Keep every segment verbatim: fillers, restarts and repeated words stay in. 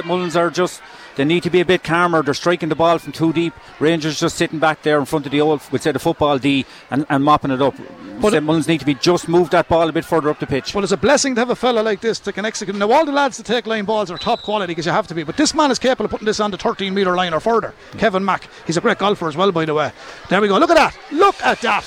Mullins are just, they need to be a bit calmer. They're striking the ball from too deep. Rangers just sitting back there in front of the old, we'd say the football D, and, and mopping it up. But Saint Mullins need to be just move that ball a bit further up the pitch. Well, it's a blessing to have a fella like this that can execute. Now, all the lads that take line balls are top quality because you have to be, but this man is capable of putting this on the thirteen metre line or further. Mm. Kevin Mack, he's a great golfer as well, by the way. There we go. Look at that. Look at that.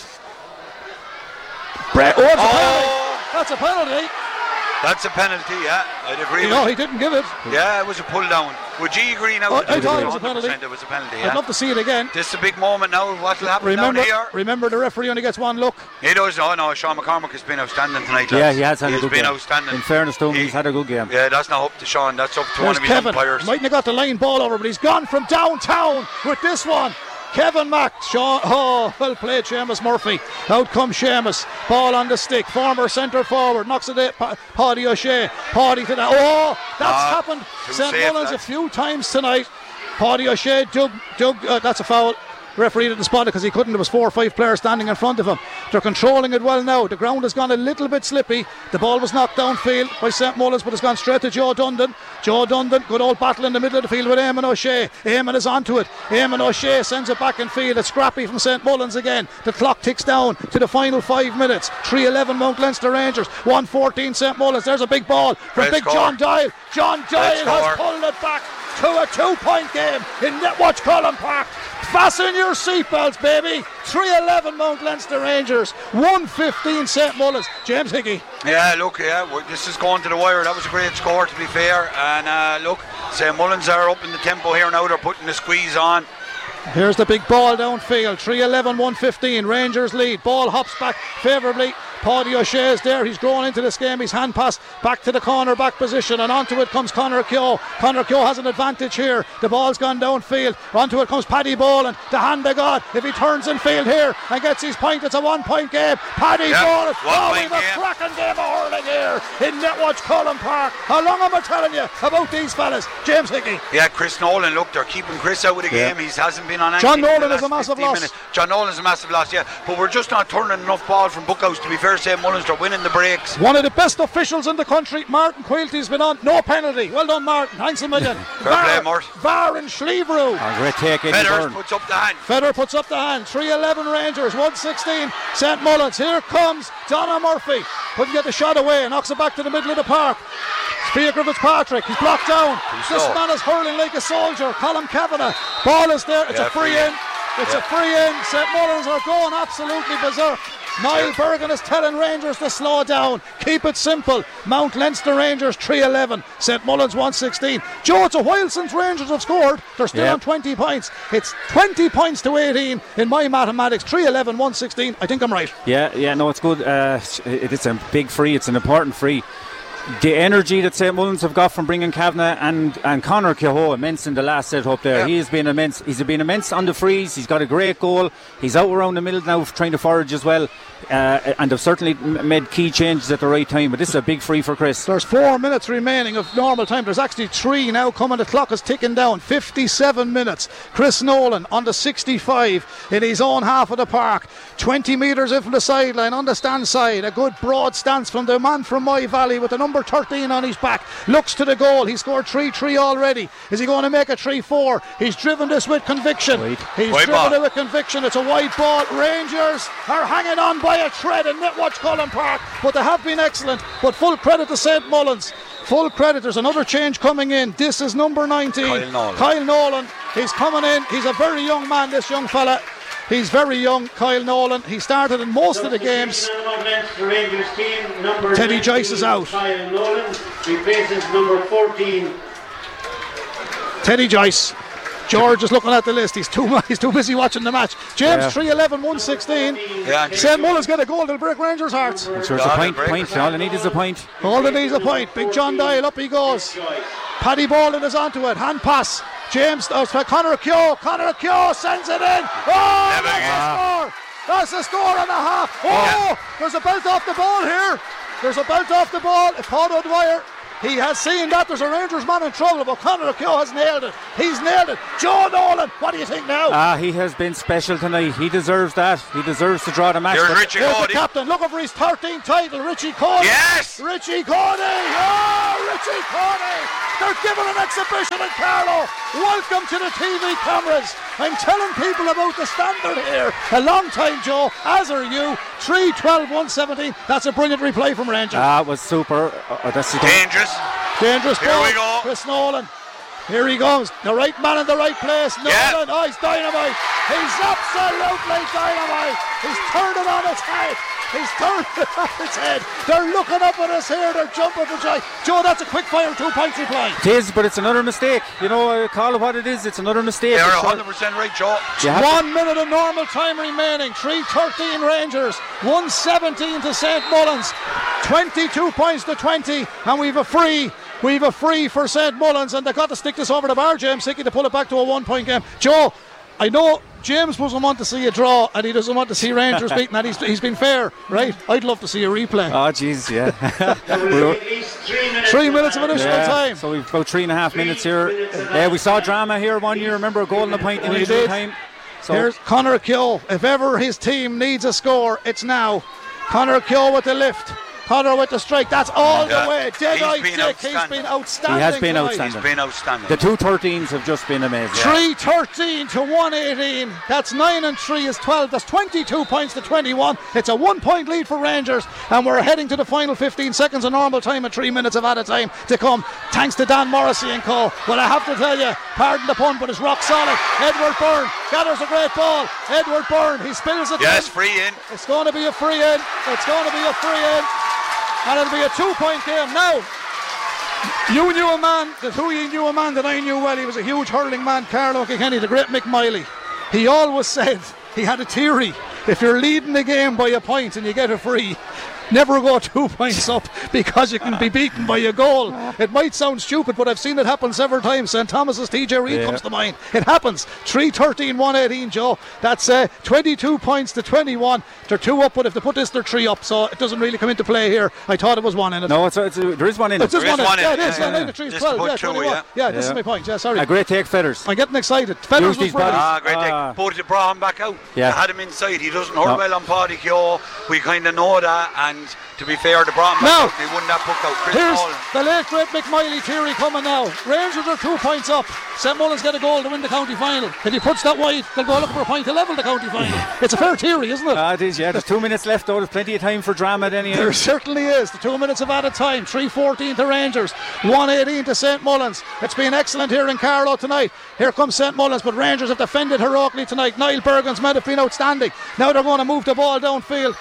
Bre- oh, that's, oh. A that's a penalty. That's a penalty, yeah. I'd agree. No, with he didn't give it. Yeah, it was a pull down. Would you agree now? Oh, I thought it was a penalty. It was a penalty, yeah. I'd love to see it again. This is a big moment now. What will happen remember, down here? Remember, the referee only gets one look. He does. Oh no, Sean McCormack has been outstanding tonight. Yeah, lads. he has had He's a good been game. outstanding. In fairness to him, he, he's had a good game. Yeah, that's not up to Sean. That's up to There's one of his Kevin. umpires. Mightn't have got the line ball over, but he's gone from downtown with this one. Kevin Mack, Sean, oh, well played, Seamus Murphy. Out comes Seamus, ball on the stick, former centre forward, knocks it in, pa- Paddy O'Shea, Paddy to that. Oh, that's ah, happened. Saint Mullins a few times tonight. Paddy O'Shea, Doug, Doug uh, that's a foul. The referee didn't spot it because he couldn't. There was four or five players standing in front of him. They're controlling it well now. The ground has gone a little bit slippy. The ball was knocked downfield by Saint Mullins, but it's gone straight to Joe Dundon. Joe Dundon, good old battle in the middle of the field with Eamon O'Shea. Eamon is onto it. Eamon O'Shea sends it back in field. It's scrappy from Saint Mullins again. The clock ticks down to the final five minutes. three eleven Mount Leinster Rangers, one fourteen Saint Mullins. There's a big ball from Red big score. John Doyle. John Doyle has pulled it back to a two-point game in Netwatch Cullen Park. Fasten your seatbelts, baby. three eleven Mount Leinster Rangers, one fifteen Saint Mullins. James Hickey. Yeah, look, yeah, this is going to the wire. That was a great score, to be fair. And uh, look, Saint Mullins are up in the tempo here now. They're putting the squeeze on. Here's the big ball downfield. three eleven, one fifteen. Rangers lead. Ball hops back favourably. Paddy O'Shea is there. He's grown into this game. He's hand pass back to the corner back position, and onto it comes Conor Keogh. Conor Keogh has an advantage here. The ball's gone downfield. Onto it comes Paddy Boland. The hand of God. If he turns in field here and gets his point, it's a one point game. Paddy yep, Boland. Oh, we've a game. cracking game of hurling here in Netwatch Cullen Park. How long am I telling you about these fellas? James Hickey. Yeah, Chris Nolan. Look, they're keeping Chris out of the yeah. game. He hasn't been on anything. John Nolan is a massive loss. Minutes. John Nolan is a massive loss, yeah. But we're just not turning enough ball from Bookhouse. To be fair, Saint Mullins are winning the breaks. One of the best officials in the country, Martin Quilty's been on. No penalty. Well done, Martin. Thanks a million. Fair play, Mort. VAR in Schleeveroo. Oh, great take, Eddie Feathers Byrne. puts up the hand. Feather puts up the hand. three eleven Rangers, one sixteen Saint Mullins. Here comes Donna Murphy. Couldn't get the shot away. Knocks it back to the middle of the park. Spear Fitzpatrick. He's blocked down. He's this slow. man is hurling like a soldier. Colin Kavanagh. Ball is there. It's Yeah, a free, free in. in. It's Yeah. a free in. Saint Mullins are going absolutely berserk. Niall Bergen is telling Rangers to slow down. Keep it simple. Mount Leinster Rangers three eleven. Saint Mullins one sixteen. Joe, it's a while since Rangers have scored. They're still yep. on twenty points. It's twenty points to eighteen in my mathematics. three eleven, one sixteen. I think I'm right. Yeah, yeah, no, it's good. Uh, it, it's a big free. It's an important free. The energy that Saint Mullins have got from bringing Kavanagh and, and Conor Keogh immense in the last set up there. Yeah. He has been immense. He's been immense on the frees. He's got a great goal. He's out around the middle now trying to forage as well. Uh, and they've certainly m- made key changes at the right time. But this is a big free for Chris. There's four minutes remaining of normal time. There's actually three now coming. The clock is ticking down. fifty-seven minutes. Chris Nolan on the sixty-five in his own half of the park. twenty metres in from the sideline on the stand side. A good broad stance from the man from My Valley with the number thirteen on his back. Looks to the goal. He scored three three already. Is he going to make a three four? He's driven this with conviction. Wait. He's Wide driven ball. it with conviction. It's a wide ball. Rangers are hanging on by a thread in Netwatch Cullen Park, but they have been excellent. But full credit to Saint Mullins. Full credit. There's another change coming in. This is number nineteen. Kyle Nolan. Kyle Nolan. He's coming in. He's a very young man, this young fella. He's very young, Kyle Nolan. He started in most of the games. Teddy Joyce is out. Kyle Nolan replaces number fourteen. Teddy Joyce. George is looking at the list. He's too he's too busy watching the match. James, Yeah. three eleven, one sixteen. Yeah, Saint Mullins get a goal. They'll break Rangers' hearts. Sure, it's a point. point. All they need is a point. All they need is a point. Big John Doyle, up he goes. Paddy Boland is onto it. Hand pass. James, oh, it's Conor Keogh. Conor Keogh sends it in. Oh, Never that's again. a score. That's a score and a half. Oh, Yeah. there's a belt off the ball here. There's a belt off the ball. If Paul O'Dwyer, he has seen that there's a Rangers man in trouble, but Conor Keogh has nailed it. He's nailed it. Joe Nolan, what do you think now? Ah, he has been special tonight. He deserves that. He deserves to draw the match. There's But Richie Here's the Cody. captain, looking for his thirteenth title, Richie Cody. Yes! Richie Cody. Oh, Richie Cody. They're giving an exhibition in Carlow. Welcome to the T V cameras. I'm telling people about the standard here. A long time, Joe, as are you. three twelve one seventeen. That's a brilliant replay from Rangers. Ah, it was super. Uh, that's dangerous. Dangerous Here ball. we go. Chris Nolan. Here he goes. The right man in the right place. Nolan. Yeah. Oh, he's dynamite. He's absolutely dynamite. He's turned it on its head. He's turned it on its head. They're looking up at us here. They're jumping for joy. Joe, that's a quick fire two points reply. It is, but it's another mistake. You know, call it what it is. It's another mistake. They're It's one hundred percent right, Joe. One minute of normal time remaining. three thirteen Rangers. one seventeen to Saint Mullins. twenty-two points to twenty. And we've a free. We've a free for Saint Mullins. And they've got to stick this over the bar, James Hickey, to pull it back to a one point game. Joe, I know James doesn't want to see a draw and he doesn't want to see Rangers beaten, and he's, he's been fair, right? I'd love to see a replay. Oh, jeez, yeah. three minutes, three minutes of additional yeah. time. So we've about three and a half minutes here. Yeah, we saw drama here one year. Remember, a goal and a point in We injury did. time. So Here's Conor Keogh. If ever his team needs a score, it's now. Conor Keogh with the lift. Conor with the strike. That's all Yeah. the way. Dead He's eye been Dick. He's outstanding. been outstanding. He has been tonight. outstanding. He's been outstanding. the two thirteens have just been amazing. three thirteen to one eighteen. That's nine and three is twelve. That's twenty-two points to twenty-one. It's a one point lead for Rangers, and we're heading to the final fifteen seconds of normal time and three minutes of added time to come. Thanks to Dan Morrissey and co. Well, I have to tell you, pardon the pun, but it's rock solid. Edward Byrne gathers a great ball. Edward Byrne, he spills it. Yes, in. free in. It's going to be a free in. It's going to be a free in. And it'll be a two-point game. Now, you knew a man, that who you knew a man that I knew well. He was a huge hurling man, Carlo Kilkenny, the great Mick Miley. He always said, he had a theory, if you're leading the game by a point and you get a free, never go two points up because you can be beaten by a goal. It might sound stupid, but I've seen it happen several times. Saint Thomas's T J Reid Yeah. comes to mind. It happens. three thirteen, one eighteen, Joe. That's uh, twenty-two points to twenty-one. They're two up, but if they put this, they're three up. So it doesn't really come into play here. I thought it was one in it. No, it's, a, it's a, there is one in It's it. just There is one, one in in it. Yeah, it, it is. yeah, Yeah, yeah. the three is Just twelve. put Yeah, two, twenty-one. yeah. Yeah, this Yeah. is my point. Yeah, sorry. A great take, Feathers. I'm getting excited. Feathers Use was these brilliant. bodies. Ah, great Ah. thing. But they brought him back out. Yeah. They had him inside. He doesn't hurt No. well on Paddy Keogh. We kind of know that. And to be fair, they brought him Now, back out. They won that book out. Chris Here's Nolan. the late great Mick Miley theory coming now. Rangers are two points up. Saint Mullins get a goal to win the county final. If he puts that wide, they'll go looking for a point to level the county final. It's a fair theory, isn't it? Ah, it is, yeah. There's two minutes left, though. There's plenty of time for drama at any There end. certainly is. The two minutes of added time. three fourteen to Rangers. one eighteen to Saint Mullins. It's been excellent here in Carlow tonight. Here comes Saint Mullins, but Rangers have defended heroically tonight. Niall Bergen's men have been outstanding. Now they're going to move the ball downfield.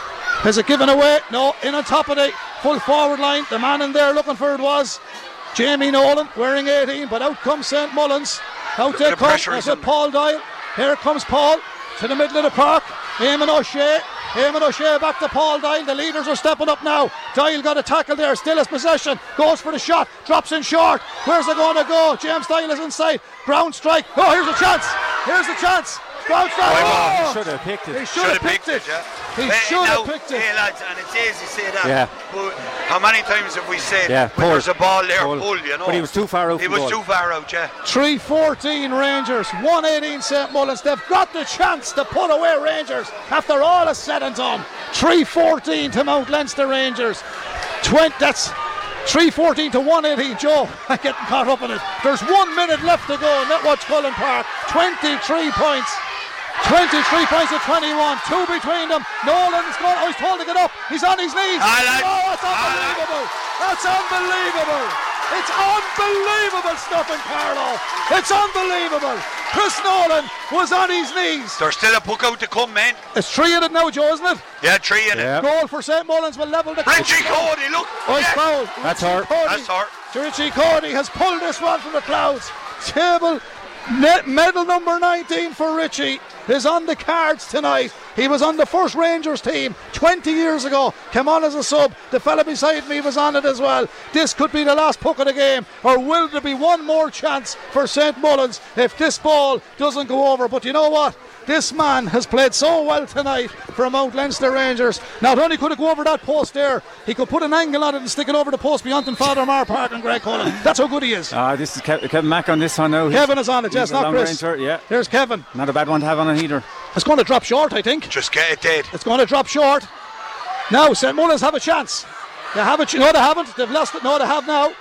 Has it given away? No. In on top of the full forward line. The man in there looking for it was Jamie Nolan, wearing eighteen, but out comes Saint Mullins. Out they The come. pressure That's is it, on. Paul Doyle. Here comes Paul to the middle of the park. Eamon O'Shea. Eamon O'Shea back to Paul Doyle. The leaders are stepping up now. Doyle got a tackle there. Still has possession. Goes for the shot. Drops in short. Where's it going to go? James Doyle is inside. Ground strike. Oh, here's a chance. Here's the chance. Ground strike. Oh, Oh, Should have picked he it. should have picked it. yeah. He But should now, have picked it. Hey lads, and it's easy to say that. Yeah. But how many times have we said Yeah, when pull. there's a ball there, Pull. pull, you know? But he was too far out He from was goal. too far out, yeah. three fourteen Rangers, one eighteen Saint Mullins. They've got the chance to put away Rangers after all is said and done. three fourteen to Mount Leinster Rangers. twenty, that's three fourteen to one eighteen. Joe, I'm getting caught up in it. There's one minute left to go in Netwatch Cullen Park. twenty-three points. twenty-three points to twenty-one. Two between them. Nolan's going. Oh, he's told to get up. He's on his knees. I like- oh, that's I like- unbelievable. That's unbelievable. It's unbelievable stuff in Carlow. It's unbelievable. Chris Nolan was on his knees. There's still a puck out to come, man. It's three in it now, Joe, isn't it? Yeah, three in Yeah. it. Goal for Saint Mullins will level the. Richie Cody, look. Oh, yeah. foul. That's Richie her. Cody. That's her. Richie Cody has pulled this one from the clouds. Table ne- medal number nineteen for Richie is on the cards tonight. He was on the first Rangers team twenty years ago. Came on as a sub. The fella beside me was on it as well. This could be the last puck of the game, or will there be one more chance for Saint Mullins if this ball doesn't go over? But you know what? This man has played so well tonight for Mount Leinster Rangers. Not only could it go over that post there, he could put an angle on it and stick it over the post beyond Father Mar Park and Greg Cullen. That's how good he is. Ah, this is Kev- Kevin Mack on this one now. He's- Kevin is on it, yes, he's a not long Chris. ranger, yeah. Here's Kevin. Not a bad one to have on it either. It's going to drop short, I think. Just get it dead. It's going to drop short. Now, Saint Mullins have a chance. They have a ch- No, they haven't. They've lost it. No, they have now.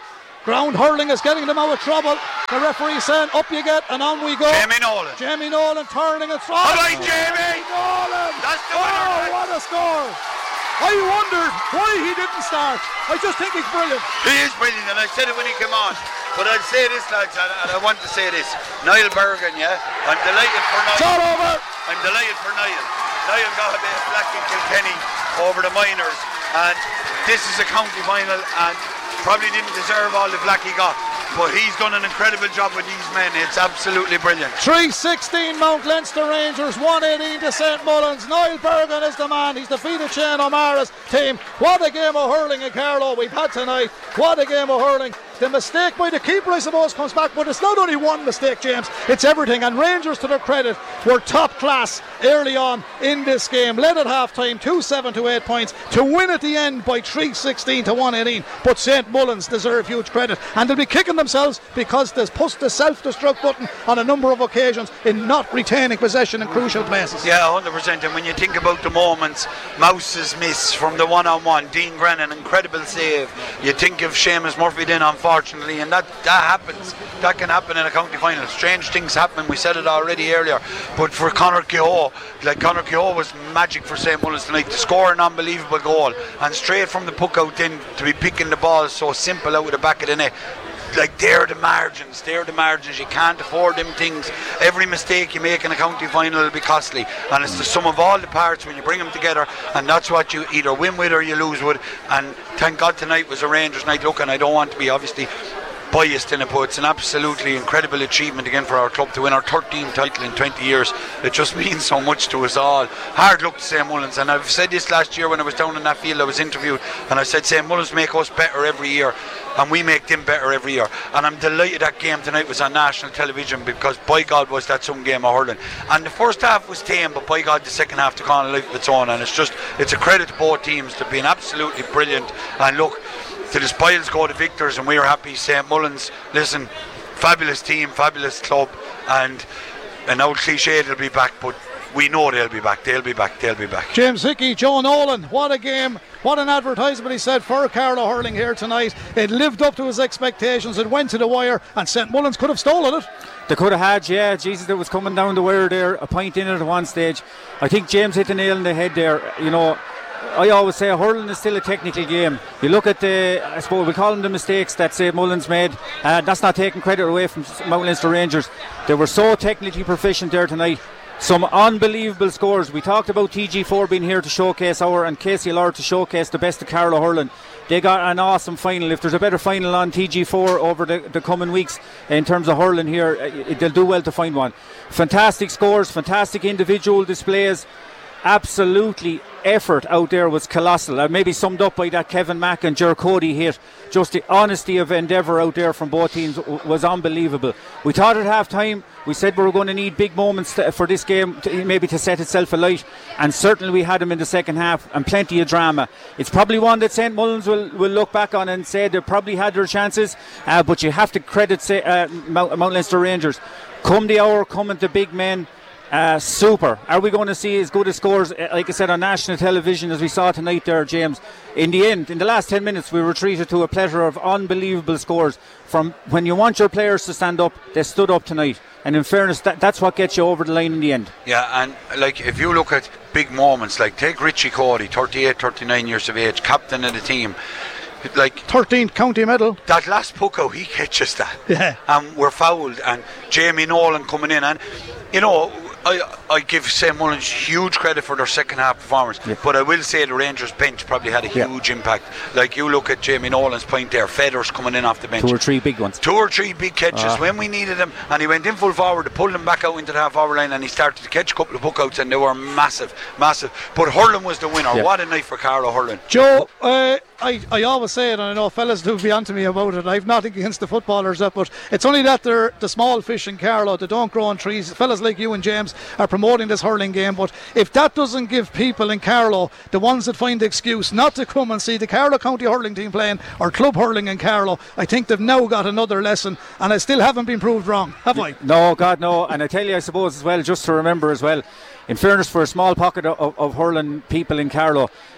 Ground hurling is getting them out of trouble. The referee saying, up you get, and on we go. Jamie Nolan. Jamie Nolan turning and throwing. All right, Jamie. Nolan. That's the oh, winner. what a score. I wondered why he didn't start. I just think he's brilliant. He is brilliant, and I said it when he came on. But I'll say this, lads, and, and I want to say this. Niall Bergen, yeah? I'm delighted for Niall. It's all over. I'm delighted for Niall. Niall got a bit of flack in Kilkenny over the minors, and this is a county final, and probably didn't deserve all the flack he got, but he's done an incredible job with these men. It's absolutely brilliant. three sixteen Mount Leinster Rangers, one eighteen to Saint Mullins. Niall Bergen is the man. He's defeated Shane O'Mara's team. What a game of hurling in Carlow we've had tonight. What a game of hurling. The mistake by the keeper, I suppose, comes back, but it's not only one mistake, James, it's everything. And Rangers, to their credit, were top class early on in this game. Led at half time, two seven to eight points, to win at the end by three sixteen to one eighteen. But Saint Mullins deserve huge credit, and they'll be kicking themselves because they've pushed the self-destruct button on a number of occasions in not retaining possession in crucial places. Yeah, one hundred percent. And when you think about the moments, Mouse's miss from the one-on-one, Dean Grennan, incredible save. You think of Seamus Murphy then on unfortunately, and that, that happens. That can happen in a county final. Strange things happen, we said it already earlier. But for Conor Kehoe, like Conor Kehoe was magic for Saint Mullins tonight to score an unbelievable goal, and straight from the puck out then to be picking the ball so simple out of the back of the net. Like, they're the margins, they're the margins. You can't afford them things. Every mistake you make in a county final will be costly, and it's the sum of all the parts when you bring them together, and that's what you either win with or you lose with. And thank God tonight was a Rangers night. Look, and I don't want to be obviously biased in it, but it's an absolutely incredible achievement again for our club to win our thirteenth title in twenty years. It just means so much to us all. Hard luck to Saint Mullins, and I've said this last year when I was down in that field. I was interviewed and I said Saint Mullins make us better every year, and we make them better every year. And I'm delighted that game tonight was on national television, because by God was that some game of hurling. And the first half was tame, but by God the second half took on a life of its own, and it's just it's a credit to both teams. They've been absolutely brilliant. And look, to the spoils go the victors, and we're happy. Saint Mullins, listen, fabulous team, fabulous club, and an old cliche, they'll be back, but we know they'll be back, they'll be back, they'll be back. James Hickey, Joe Nolan, what a game, what an advertisement he said for Carlow hurling here tonight. It lived up to his expectations, it went to the wire, and Saint Mullins could have stolen it. They could have had, yeah, Jesus, it was coming down the wire there, a point in it at one stage. I think James hit the nail on the head there. You know, I always say hurling is still a technical game. You look at the, I suppose we call them the mistakes that Saint Mullins made. Uh, that's not taking credit away from Mount Leinster Rangers. They were so technically proficient there tonight. Some unbelievable scores. We talked about T G four being here to showcase our, and K C L R to showcase the best of Carlow hurling. They got an awesome final. If there's a better final on T G four over the, the coming weeks in terms of hurling here, it, they'll do well to find one. Fantastic scores, fantastic individual displays. Absolutely, effort out there was colossal. Uh, maybe summed up by that Kevin Mack and Ger Cody hit. Just the honesty of endeavour out there from both teams w- was unbelievable. We thought at half time, we said we were going to need big moments to, for this game to, maybe to set itself alight, and certainly we had them in the second half, and plenty of drama. It's probably one that Saint Mullins will, will look back on and say they probably had their chances, uh, but you have to credit say, uh, Mount, Mount Leinster Rangers. Come the hour, come at the big men. Uh, super. Are we going to see as good as scores, uh, like I said, on national television as we saw tonight there, James? In the end, in the last ten minutes, we were treated to a plethora of unbelievable scores. From when you want your players to stand up, they stood up tonight. And in fairness, that, that's what gets you over the line in the end. Yeah, and like if you look at big moments, like take Richie Cody, thirty-eight, thirty-nine years of age, captain of the team. Like thirteenth county medal. That last puck out, he catches that. Yeah. And we're fouled, and Jamie Nolan coming in, and you know, I, I give Saint Mullins huge credit for their second half performance, yeah. But I will say the Rangers bench probably had a huge yeah. impact. Like you look at Jamie Nolan's point there, Feathers coming in off the bench, two or three big ones, two or three big catches uh. when we needed them, and he went in full forward to pull them back out into the half hour line, and he started to catch a couple of puck outs, and they were massive, massive. But hurling was the winner. Yeah. What a night for Carlow hurling. Joe, uh, I, I always say it, and I know fellas do be on to me about it. I've nothing against the footballers, that, but it's only that they're the small fish in Carlow. They don't grow on trees. Fellas like you and James are promoting this hurling game, but if that doesn't give people in Carlow, the ones that find the excuse not to come and see the Carlow County hurling team playing or club hurling in Carlow, I think they've now got another lesson, and I still haven't been proved wrong, have I? No, God, no. And I tell you, I suppose as well, just to remember as well, in fairness, for a small pocket of, of, of hurling people in Carlow,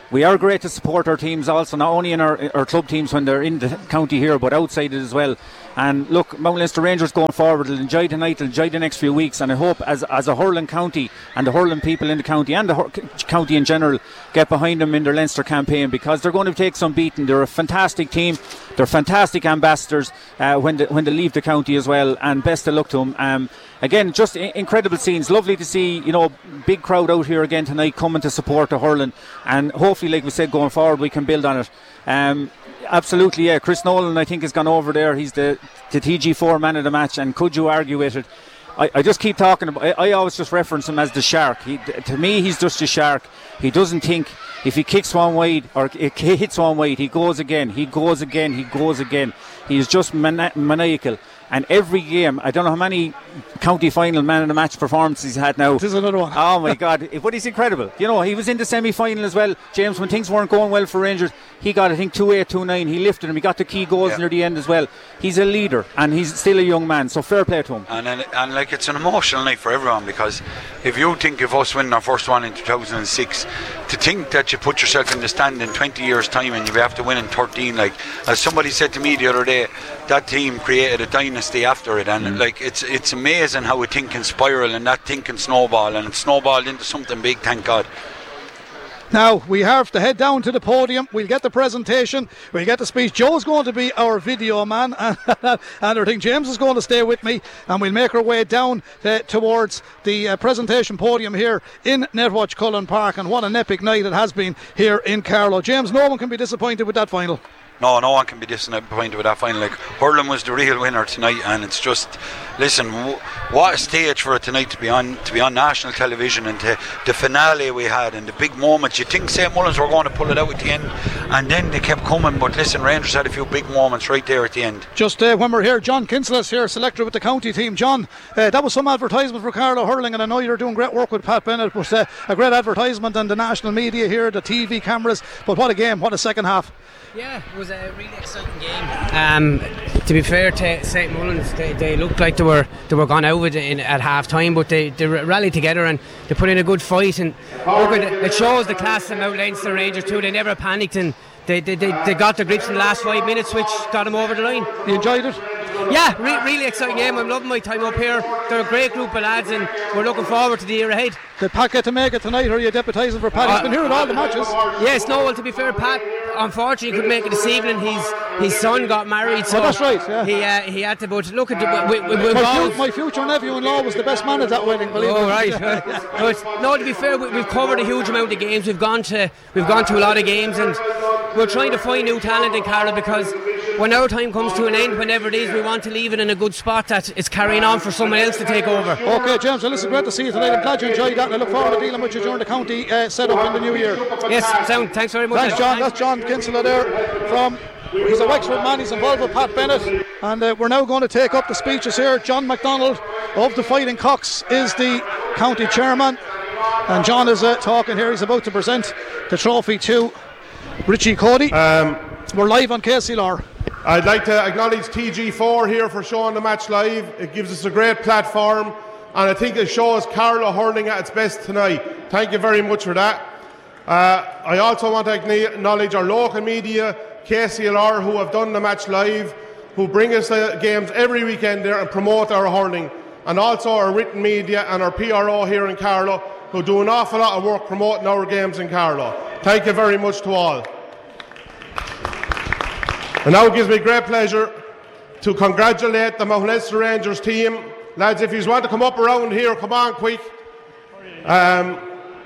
we are great to support our teams also, not only in our, our club teams when they're in the county here, but outside it as well. And look, Mount Leinster Rangers going forward will enjoy tonight, will enjoy the next few weeks, and I hope as as a hurling county and the hurling people in the county and the hur- county in general get behind them in their Leinster campaign, because they're going to take some beating. They're a fantastic team, they're fantastic ambassadors uh, when, they, when they leave the county as well, and best of luck to them. Um, again, just I- incredible scenes, lovely to see, you know, big crowd out here again tonight coming to support the hurling, and hopefully, like we said, going forward we can build on it. Um, Absolutely, yeah. Chris Nolan, I think, has gone over there. He's the, the T G four man of the match, and could you argue with it? I, I just keep talking about. I, I always just reference him as the shark. He, to me, he's just a shark. He doesn't think if he kicks one wide or it hits one wide, he goes again, he goes again, he goes again. He is just mani- maniacal. And every game, I don't know how many county final man of the match performances he's had now. This is another one. Oh my God, but he's incredible. You know, he was in the semi-final as well, James, when things weren't going well for Rangers. He got, I think, two eight, two nine. He lifted him. He got the key goals yeah. near the end as well. He's a leader, and he's still a young man, so fair play to him. And and, and like, it's an emotional night for everyone, because if you think of us winning our first one in two thousand six, to think that you put yourself in the stand in twenty years time and you have to win in thirteen, like as somebody said to me the other day, that team created a dynasty after it, and mm. like it's it's amazing how a thing can spiral and that thing can snowball, and it snowballed into something big, thank God. Now we have to head down to the podium. We'll get the presentation, we'll get the speech. Joe's going to be our video man, and, and I think James is going to stay with me, and we'll make our way down uh, towards the uh, presentation podium here in Netwatch Cullen Park. And what an epic night it has been here in Carlow. James, no one can be disappointed with that final. No, no one can be disappointed with that final. Like, hurling was the real winner tonight, and it's just, listen, w- what a stage for it tonight to be on to be on national television, and to, the finale we had and the big moments. You think Saint Mullins were going to pull it out at the end, and then they kept coming. But listen, Rangers had a few big moments right there at the end. Just uh, when we're here, John Kinsella here, selector with the county team. John, uh, that was some advertisement for Carlow hurling, and I know you're doing great work with Pat Bennett. But uh, a great advertisement on the national media here, the T V cameras. But what a game! What a second half! Yeah, it was a really exciting game. Um, to be fair to Saint Mullins, they, they looked like they were they were gone out in, at half time, but they, they rallied together and they put in a good fight. And look at it, it shows the class of Mount Leinster Rangers too. They never panicked, and they, they, they, they got their grips in the last five minutes, which got them over the line. You enjoyed it? Yeah, re- really exciting game. I'm loving my time up here. They're a great group of lads, and we're looking forward to the year ahead. Did Pat get to make it tonight, or are you deputising for Pat? He's uh, been here at all the matches. Yes, no, well, to be fair, Pat unfortunately couldn't make it this evening. His his son got married, so oh, that's right, yeah. he uh, he had to. But look at the, we, we, we my, fu- my future nephew-in-law was the best man at that wedding. Believe oh, me. right. But, no, to be fair, we, we've covered a huge amount of games. We've gone to we've gone to a lot of games, and we're trying to find new talent in Carlow, because when our time comes to an end, whenever it is, we want to leave it in a good spot that it's carrying on for someone else to take over. Okay, James, well, listen, great to see you tonight. I'm glad you enjoyed that, and I look forward to dealing with you during the county uh, set up in the new year. Yes, sound. Thanks very much. Thanks, John. That's John Kinsella there from. He's a Wexford man. He's involved with Pat Bennett, and uh, we're now going to take up the speeches here. John MacDonald of the Fighting Cocks is the county chairman, and John is uh, talking here. He's about to present the trophy to Richie Cody. Um, we're live on K C L R. I'd like to acknowledge T G four here for showing the match live. It gives us a great platform, and I think it shows Carlow hurling at its best tonight. Thank you very much for that. Uh, I also want to acknowledge our local media, K C L R, who have done the match live, who bring us the games every weekend there and promote our hurling, and also our written media and our P R O here in Carlow, who do an awful lot of work promoting our games in Carlow. Thank you very much to all. And now it gives me great pleasure to congratulate the Mount Leinster Rangers team. Lads, if you want to come up around here, come on quick. Um,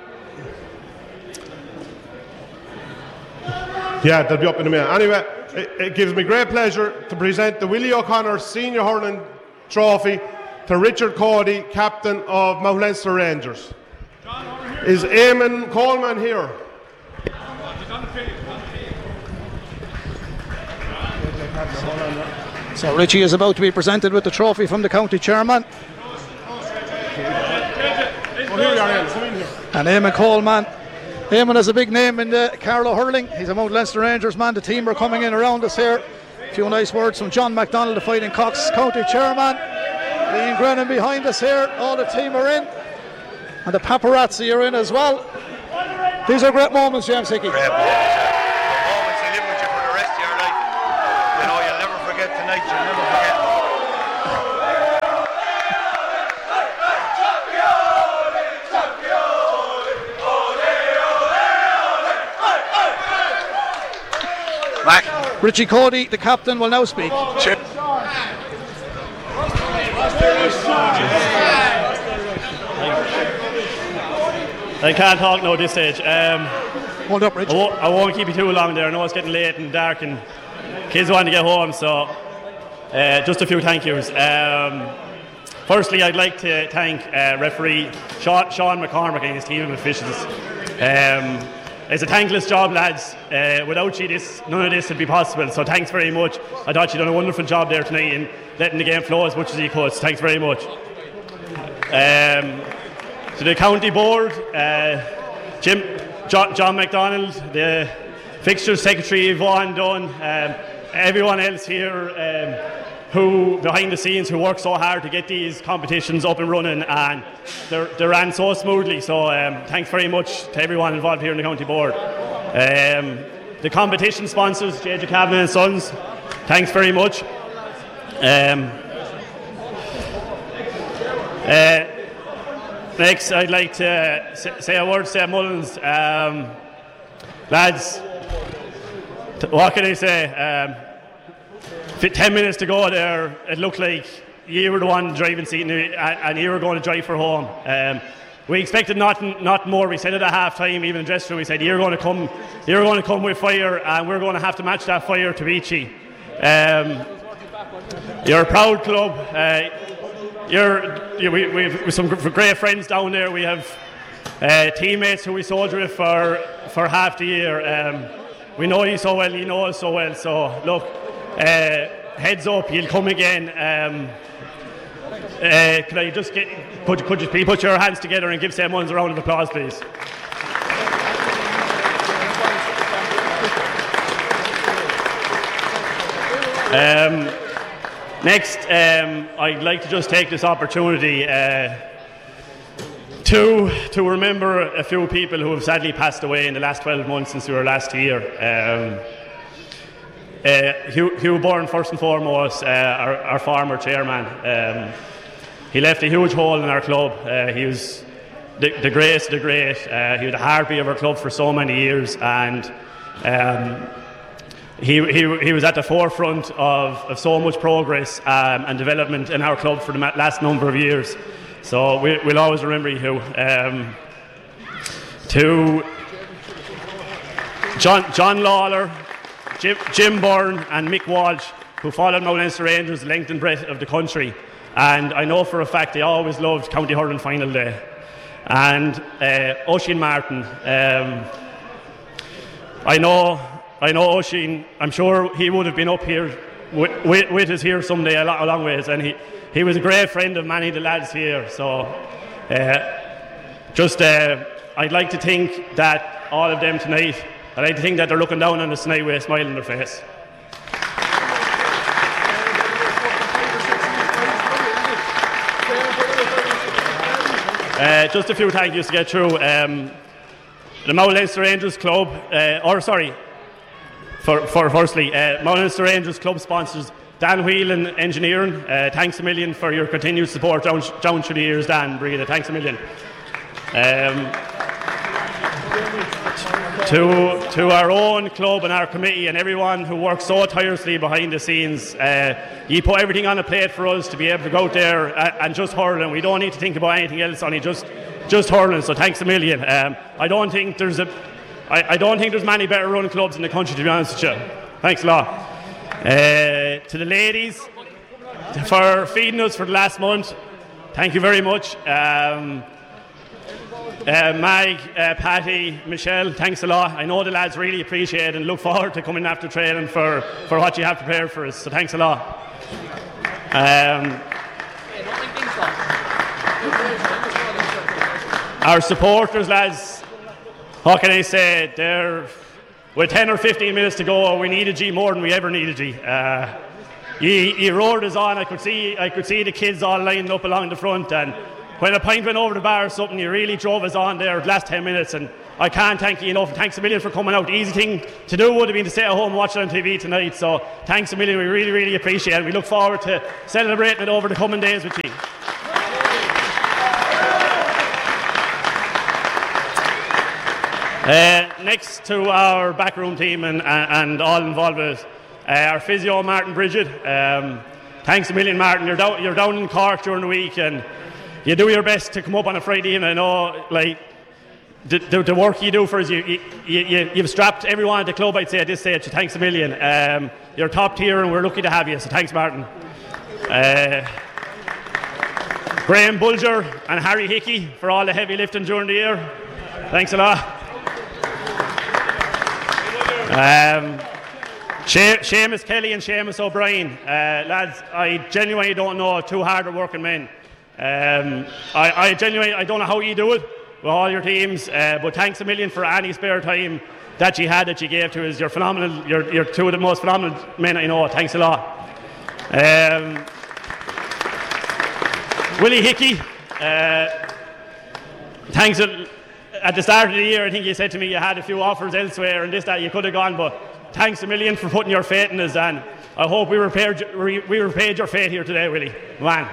yeah, they'll be up in a minute. Anyway, it, it gives me great pleasure to present the Willie O'Connor Senior Hurling Trophy to Richard Cody, captain of Mount Leinster Rangers. Is Eamon Coleman here? So Richie is about to be presented with the trophy from the county chairman. And Eamon Coleman. Eamon is a big name in the Carlow hurling. He's a Mount Leinster Rangers man. The team are coming in around us here. A few nice words from John MacDonald, the Fighting Cocks county chairman. Ian Grennan behind us here. All the team are in. And the paparazzi are in as well. These are great moments, James Hickey. Great moments. The moments they live with you for the rest of your life. You know, you'll never forget tonight. You'll never forget. Mac. Richie Cody, the captain, will now speak. Chip. I can't talk now at this stage. Um, Hold up, Rich. I won't, I won't keep you too long there. I know it's getting late and dark and kids want to get home, so uh, just a few thank yous. Um, firstly, I'd like to thank uh, referee Sean, Sean McCormick and his team of officials. Um, it's a thankless job, lads. Uh, without you, this, none of this would be possible, so thanks very much. I thought you'd done a wonderful job there tonight in letting the game flow as much as you could, so thanks very much. Um, to the county board, uh, Jim, John, John MacDonald, the fixture secretary, Vaughan Dunn, um, everyone else here um, who, behind the scenes, who worked so hard to get these competitions up and running, and they ran so smoothly. So um, thanks very much to everyone involved here in the county board. Um, the competition sponsors, J J Kavanagh and Sons, thanks very much. Um, uh, Next, I'd like to say a word to Mullins. Um, lads, what can I say? Um, ten minutes to go there, it looked like you were the one driving seat and you were going to drive for home. Um, we expected nothing, not more. We said it at half time, even in the dressing room, we said you're going to come, you're going to come with fire, and we're going to have to match that fire to beat you. Um, you're a proud club. Uh, You're, you, we, we have some great friends down there. We have uh, teammates who we soldier with for, for half the year. Um, we know you so well, you know us so well. So, look, uh, heads up, you'll come again. Um, uh, could I just get, could, could you please put your hands together and give Sam Mullins a round of applause, please? Um, Next, um, I'd like to just take this opportunity uh, to to remember a few people who have sadly passed away in the last twelve months since we were last here. Um, uh, Hugh, Hugh Byrne, first and foremost, uh, our, our former chairman. Um, he left a huge hole in our club. Uh, he was the, the greatest of the great. Uh, he was the heartbeat of our club for so many years, and um, He, he, he was at the forefront of, of so much progress um, and development in our club for the last number of years. So we, we'll always remember you. Um, to John, John Lawler, Jim, Jim Byrne and Mick Walsh, who followed Mount Leinster Rangers the length and breadth of the country. And I know for a fact they always loved County Hurling Final Day. And uh, Oisin Martin, um, I know... I know Oisin, I'm sure he would have been up here with, with, with us here someday a, lot, a long ways, and he, he was a great friend of many of the lads here. So uh, just uh, I'd like to think that all of them tonight, I'd like to think that they're looking down on us tonight with a smile on their face. Uh, just a few thank yous to get through. Um, the Mount Leinster Rangers Club, uh, or sorry, For, for firstly, uh, Mount Leinster Rangers club sponsors Dan Whelan Engineering. Uh, thanks a million for your continued support down, down through the years, Dan, Breda. Thanks a million. Um, to, to our own club and our committee and everyone who works so tirelessly behind the scenes, uh, you put everything on a plate for us to be able to go out there and, and just hurling. We don't need to think about anything else, only just just hurling. So thanks a million. Um, I don't think there's a I, I don't think there's many better run clubs in the country, to be honest with you. Thanks a lot. Uh, to the ladies for feeding us for the last month, thank you very much. Um, uh, Mag, uh, Patty, Michelle, thanks a lot. I know the lads really appreciate it and look forward to coming after training for, for what you have prepared for us, so thanks a lot. Um, our supporters, lads, what can I say? They're, with ten or fifteen minutes to go, we needed you more than we ever needed you. Uh, you, you roared us on. I could see, I could see the kids all lined up along the front, and when a pint went over the bar or something, you really drove us on there the last ten minutes, and I can't thank you enough. And thanks a million for coming out. The easy thing to do would have been to stay at home and watch it on T V tonight, so thanks a million. We really, really appreciate it. We look forward to celebrating it over the coming days with you. Uh, next to our backroom team and, and, and all involved with it, uh, our physio Martin Bridget. Um, thanks a million, Martin. You're down, you're down in Cork during the week, and you do your best to come up on a Friday evening. I know, like the, the, the work you do for us, you, you, you, you've strapped everyone at the club, I'd say, at this stage. So thanks a million. Um, you're top tier, and we're lucky to have you. So thanks, Martin. Uh, Graham Bulger and Harry Hickey for all the heavy lifting during the year. Thanks a lot. Um, she- Seamus Kelly and Seamus O'Brien, uh, lads, I genuinely don't know two harder working men. Um, I, I genuinely I don't know how you do it with all your teams, uh, but thanks a million for any spare time that you had that you gave to us. You're phenomenal. You're, you're two of the most phenomenal men I know. Thanks a lot. Um, Willie Hickey, uh, thanks. A, At the start of the year, I think you said to me you had a few offers elsewhere and this, that, you could have gone, but thanks a million for putting your faith in us, and I hope we repaid, we repaid your faith here today, Willie. Man.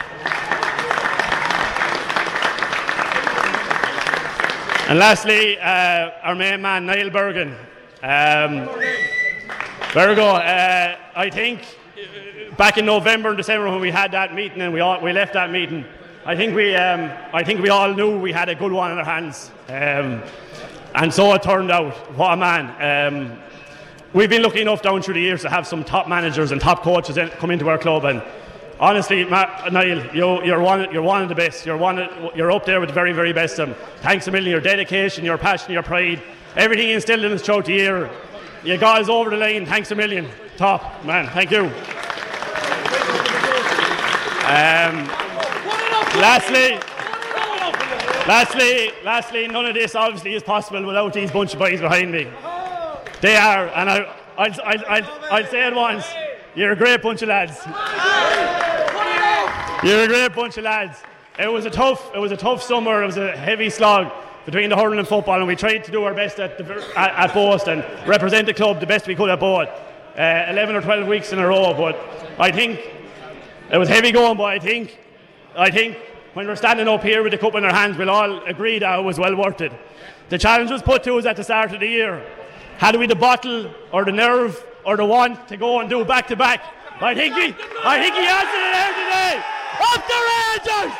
And lastly, uh, our main man, Niall Bergen. Um, Virgo, uh, I think back in November and December when we had that meeting and we all, we left that meeting, I think we, um, I think we all knew we had a good one in our hands, um, and so it turned out. What a man! Um, we've been lucky enough down through the years to have some top managers and top coaches in, come into our club, and honestly, Ma- Niall, you, you're one, you're one of the best. You're one, you're up there with the very, very best of them. Thanks a million. Your dedication, your passion, your pride, everything you instilled in us throughout the year. You got us over the line. Thanks a million. Top man. Thank you. Um, Lastly, lastly, lastly, none of this obviously is possible without these bunch of boys behind me. They are, and I, I'll, I'll, I'll, I'll say it once, you're a great bunch of lads. You're a great bunch of lads. It was a tough, it was a tough summer. It was a heavy slog between the hurling and football, and we tried to do our best at, the, at, at both and represent the club the best we could at both. Uh, eleven or twelve weeks in a row, but I think it was heavy going. But I think. I think when we're standing up here with the cup in our hands, we'll all agree that it was well worth it. The challenge was put to us at the start of the year. Had we the bottle or the nerve or the want to go and do back to back? I think he, I think he answered it there today. Up the Rangers!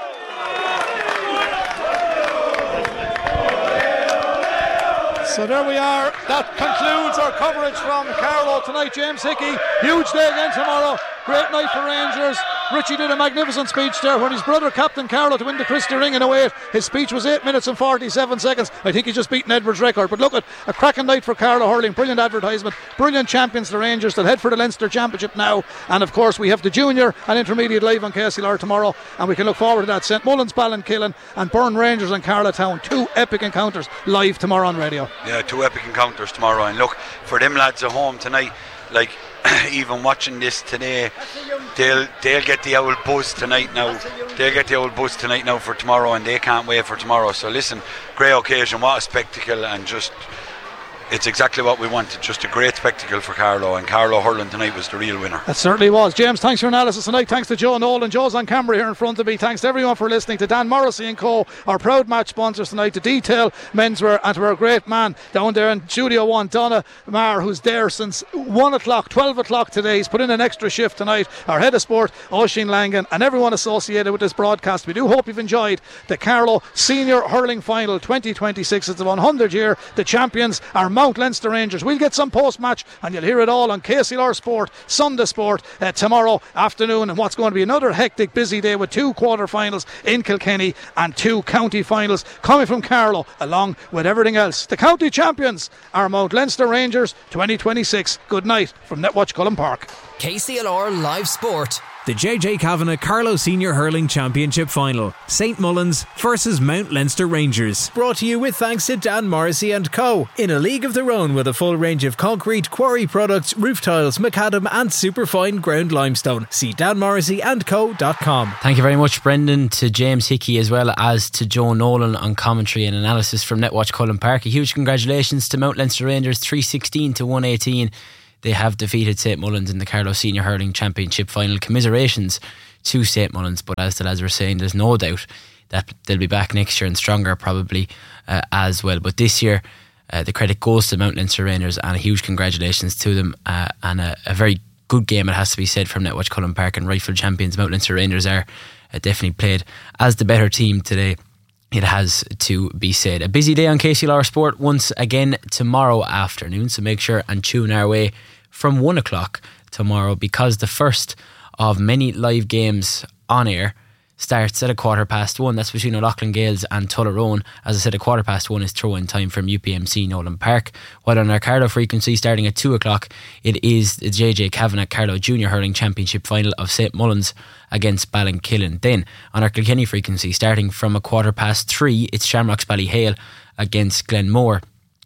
So there we are. That concludes our coverage from Carlow tonight. James Hickey, huge day again tomorrow. Great night for Rangers. Richie did a magnificent speech there when his brother captain Carlow to win the Christy Ring in oh eight. His speech was eight minutes and forty-seven seconds. I think he's just beaten Edward's record. But look at a cracking night for Carlow hurling. Brilliant advertisement. Brilliant champions, the Rangers. They'll head for the Leinster Championship now. And of course we have the junior and intermediate live on K C L R tomorrow. And we can look forward to that. St Mullins, Ballinkillen and Burn Rangers and Carlow Town. Two epic encounters live tomorrow on radio. Yeah, two epic encounters tomorrow. And look, for them lads at home tonight, like even watching this today, they'll they'll get the old buzz tonight now. They'll get the old buzz tonight now for tomorrow, and they can't wait for tomorrow. So listen, great occasion, what a spectacle, and just it's exactly what we wanted. Just a great spectacle for Carlow, and Carlow hurling tonight was the real winner. It certainly was. James, thanks for your analysis tonight. Thanks to Joe Nolan. Joe's on camera here in front of me. Thanks to everyone for listening. To Dan Morrissey and Co, our proud match sponsors tonight, to Detail Menswear, and to our great man down there in Studio One, Donna Marr, who's there since one o'clock, twelve o'clock today. He's put in an extra shift tonight. Our head of sport, Oisin Langan, and everyone associated with this broadcast. We do hope you've enjoyed the Carlow Senior Hurling Final twenty twenty-six. It's the one hundred year. The champions are Mount Leinster Rangers. We'll get some post-match and you'll hear it all on K C L R Sport, Sunday Sport, uh, tomorrow afternoon, and what's going to be another hectic, busy day with two quarter-finals in Kilkenny and two county finals coming from Carlow, along with everything else. The county champions are Mount Leinster Rangers twenty twenty-six. Good night from Netwatch Cullen Park. K C L R Live Sport The J J Kavanagh Carlow Senior Hurling Championship Final. Saint Mullins versus Mount Leinster Rangers. Brought to you with thanks to Dan Morrissey and Co. In a league of their own with a full range of concrete, quarry products, roof tiles, macadam and superfine ground limestone. See dan morrissey and co dot com. Thank you very much, Brendan, to James Hickey as well as to Joe Nolan on commentary and analysis from Netwatch Cullen Park. A huge congratulations to Mount Leinster Rangers, three sixteen to one eighteen. They have defeated Saint Mullins in the Carlow Senior Hurling Championship Final. Commiserations to Saint Mullins, but as the lads were saying, there's no doubt that they'll be back next year and stronger probably uh, as well. But this year uh, the credit goes to Mount Leinster Rangers, and a huge congratulations to them, uh, and a, a very good game, it has to be said, from Netwatch Cullen Park. And rightful champions Mount Leinster Rangers are uh, definitely played as the better team today, it has to be said. A busy day on K C L R Sport once again tomorrow afternoon, so make sure and tune our way from one o'clock tomorrow, because the first of many live games on air starts at a quarter past one. That's between O'Loughlin Gales and Tullaroan. As I said, a quarter past one is throw-in time from U P M C Nolan Park. While on our Carlow frequency, starting at two o'clock, it is the J J Kavanagh Carlow Junior Hurling Championship Final of Saint Mullins against Ballinkillen. Then on our Kilkenny frequency, starting from a quarter past three, it's Shamrocks Ballyhale against Glenmore,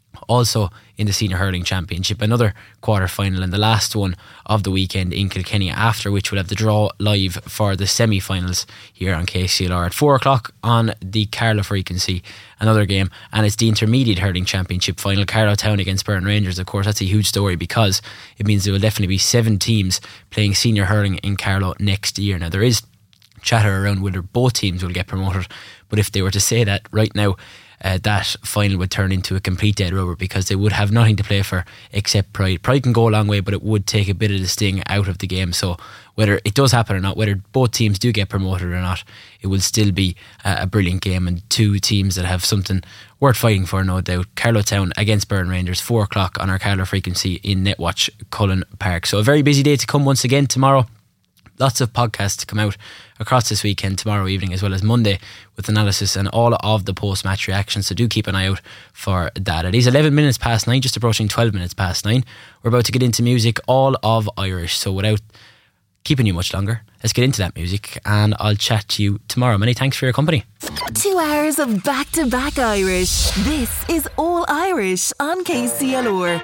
also in the Senior Hurling Championship. Another quarter final and the last one of the weekend in Kilkenny, after which we'll have the draw live for the semi-finals here on K C L R at four o'clock on the Carlow frequency. Another game, and it's the Intermediate Hurling Championship Final, Carlow Town against Burton Rangers. Of course, that's a huge story, because it means there will definitely be seven teams playing senior hurling in Carlow next year. Now, there is chatter around whether both teams will get promoted, but if they were to say that right now, Uh, that final would turn into a complete dead rubber, because they would have nothing to play for except pride. Pride can go a long way, but it would take a bit of the sting out of the game. So whether it does happen or not, whether both teams do get promoted or not, it will still be uh, a brilliant game, and two teams that have something worth fighting for, no doubt. Carlow Town against Burton Rangers, four o'clock on our Carlow frequency in Netwatch Cullen Park. So a very busy day to come once again tomorrow. Lots of podcasts to come out across this weekend, tomorrow evening as well as Monday, with analysis and all of the post-match reactions, so do keep an eye out for that. It is eleven minutes past nine, just approaching twelve minutes past nine. We're about to get into music, all of Irish, so without keeping you much longer, let's get into that music, and I'll chat to you tomorrow. Many thanks for your company. Two hours of back-to-back Irish. This is All Irish on K C L R.